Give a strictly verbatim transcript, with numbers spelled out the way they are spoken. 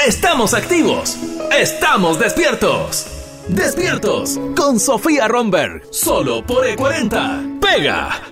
Estamos activos. Estamos despiertos. Despiertos con Sofía Romberg. Solo por E cuarenta. Pega